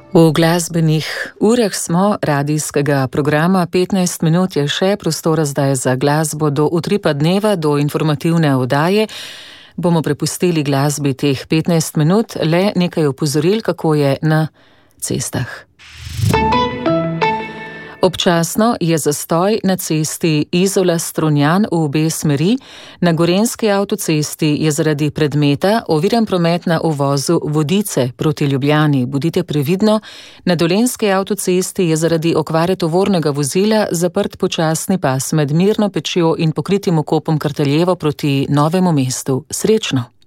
V glasbenih urah smo radijskega programa 15 minut je še prostora zdaj za glasbo do utripa dneva, do informativne oddaje. Bomo prepustili glasbi teh 15 minut, le nekaj opozoril, kako je na cestah. Občasno je zastoj na cesti Izola-Strunjan v obe smeri, na Gorenjski avtocesti je zaradi predmeta oviran promet na uvozu Vodice proti Ljubljani. Bodite previdno, na Dolenjski avtocesti je zaradi okvare tovornega vozila zaprt počasni pas med Mirno Pečjo in pokritim vkopom Kartaljevo proti Novemu mestu. Srečno!